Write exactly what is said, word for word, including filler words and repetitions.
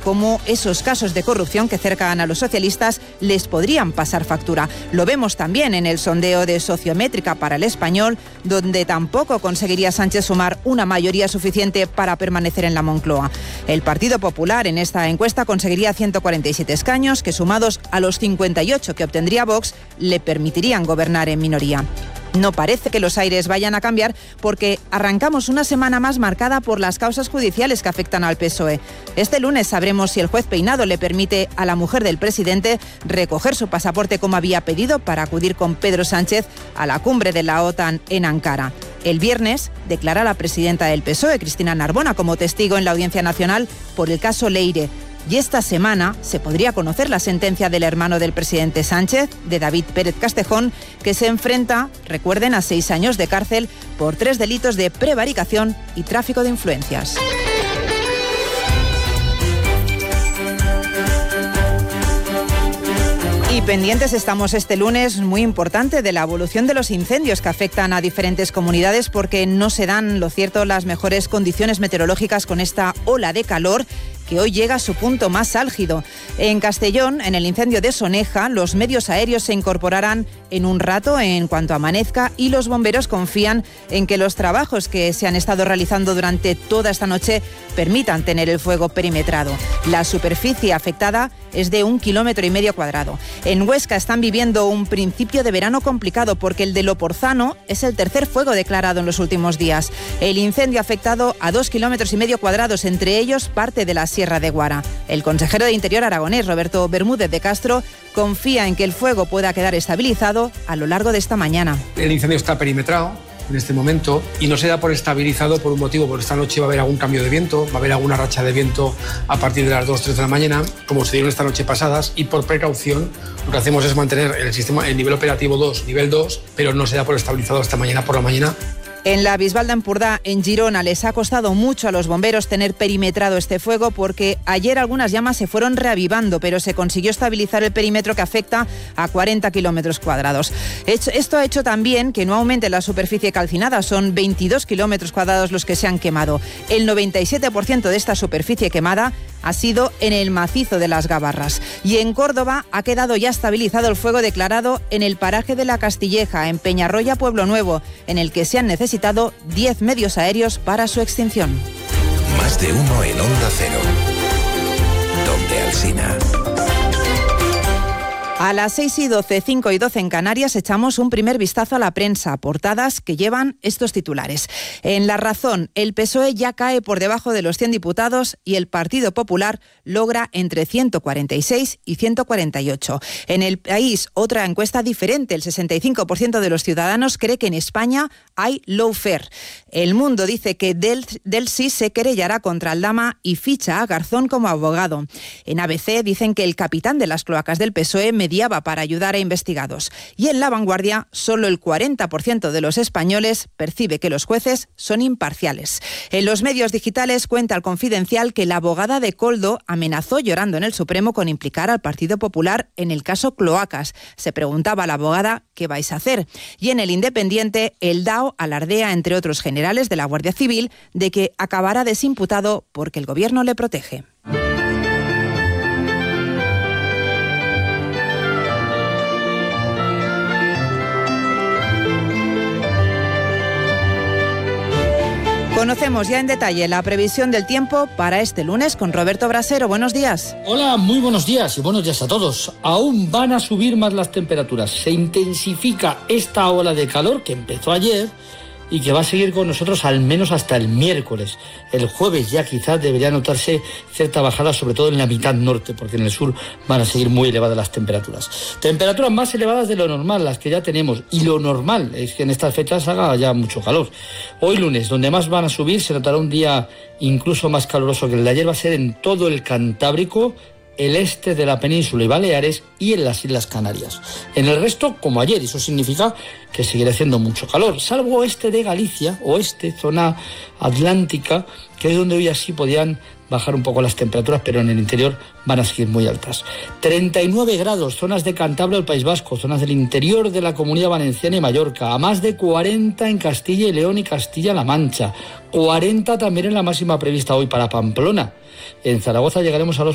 cómo esos casos de corrupción que cercan a los socialistas les podrían pasar factura. Lo vemos también en el sondeo de Sociométrica para El Español, donde tampoco conseguiría Sánchez sumar una mayoría suficiente para permanecer en la Moncloa. El Partido Popular en esta encuesta conseguiría ciento cuarenta y siete escaños, que sumados a los cincuenta y ocho que obtendría Vox, le permitirían gobernar en minoría. No parece que los aires vayan a cambiar porque arrancamos una semana más marcada por las causas judiciales que afectan al P S O E. Este lunes sabremos si el juez Peinado le permite a la mujer del presidente recoger su pasaporte como había pedido para acudir con Pedro Sánchez a la cumbre de la OTAN en Ankara. El viernes declara la presidenta del P S O E, Cristina Narbona, como testigo en la Audiencia Nacional por el caso Leire. Y esta semana se podría conocer la sentencia del hermano del presidente Sánchez, de David Pérez Castejón, que se enfrenta, recuerden, a seis años de cárcel por tres delitos de prevaricación y tráfico de influencias. Y pendientes estamos este lunes, muy importante, de la evolución de los incendios que afectan a diferentes comunidades porque no se dan, lo cierto, las mejores condiciones meteorológicas con esta ola de calor que hoy llega a su punto más álgido. En Castellón, en el incendio de Soneja, los medios aéreos se incorporarán en un rato en cuanto amanezca y los bomberos confían en que los trabajos que se han estado realizando durante toda esta noche permitan tener el fuego perimetrado. La superficie afectada es de un kilómetro y medio cuadrado. En Huesca están viviendo un principio de verano complicado porque el de Loporzano es el tercer fuego declarado en los últimos días. El incendio ha afectado a dos kilómetros y medio cuadrados, entre ellos parte de la Sierra de Guara. El consejero de Interior aragonés, Roberto Bermúdez de Castro, confía en que el fuego pueda quedar estabilizado a lo largo de esta mañana. El incendio está perimetrado en este momento y no se da por estabilizado por un motivo, porque esta noche va a haber algún cambio de viento, va a haber alguna racha de viento a partir de las dos, tres de la mañana, como se dieron esta noche pasadas, y por precaución lo que hacemos es mantener el sistema, el nivel operativo dos, nivel dos, pero no se da por estabilizado hasta mañana por la mañana. En la Bisbal de Empordà, en Girona, les ha costado mucho a los bomberos tener perimetrado este fuego porque ayer algunas llamas se fueron reavivando, pero se consiguió estabilizar el perímetro que afecta a cuarenta kilómetros cuadrados. Esto ha hecho también que no aumente la superficie calcinada, son veintidós kilómetros cuadrados los que se han quemado. El noventa y siete por ciento de esta superficie quemada ha sido en el macizo de las Gabarras. Y en Córdoba ha quedado ya estabilizado el fuego declarado en el paraje de la Castilleja, en Peñarroya, Pueblo Nuevo, en el que se han necesitado diez medios aéreos para su extinción. Más de uno en Onda Cero. Donde Alsina. A las seis y doce, cinco y doce en Canarias, echamos un primer vistazo a la prensa, portadas que llevan estos titulares. En La Razón, el P S O E ya cae por debajo de los cien diputados y el Partido Popular logra entre ciento cuarenta y seis y ciento cuarenta y ocho. En El País, otra encuesta diferente, el sesenta y cinco por ciento de los ciudadanos cree que en España hay lawfare. El Mundo dice que Del, Delsi se querellará contra Aldama y ficha a Garzón como abogado. En A B C dicen que el capitán de las cloacas del P S O E mediaba para ayudar a investigados. Y en La Vanguardia, solo el cuarenta por ciento de los españoles percibe que los jueces son imparciales. En los medios digitales cuenta El Confidencial que la abogada de Koldo amenazó llorando en el Supremo con implicar al Partido Popular en el caso Cloacas. Se preguntaba a la abogada ¿qué vais a hacer? Y en El Independiente, el D A O alardea, entre otros generales de la Guardia Civil, de que acabará desimputado porque el gobierno le protege. Conocemos ya en detalle la previsión del tiempo para este lunes con Roberto Brasero. Buenos días. Hola, muy buenos días y buenos días a todos. Aún van a subir más las temperaturas. Se intensifica esta ola de calor que empezó ayer y que va a seguir con nosotros al menos hasta el miércoles. El jueves ya quizás debería notarse cierta bajada, sobre todo en la mitad norte, porque en el sur van a seguir muy elevadas las temperaturas. Temperaturas más elevadas de lo normal, las que ya tenemos, y lo normal es que en estas fechas haga ya mucho calor. Hoy lunes, donde más van a subir, se notará un día incluso más caluroso que el de ayer, va a ser en todo el Cantábrico, el este de la península y Baleares y en las Islas Canarias. En el resto, como ayer, y eso significa que seguirá haciendo mucho calor, salvo oeste de Galicia, oeste, zona atlántica, que es donde hoy así podían bajar un poco las temperaturas, pero en el interior van a seguir muy altas. treinta y nueve grados, zonas de Cantabria, el País Vasco, zonas del interior de la Comunidad Valenciana y Mallorca, a más de cuarenta en Castilla y León y Castilla-La Mancha, cuarenta también en la máxima prevista hoy para Pamplona. En Zaragoza llegaremos a los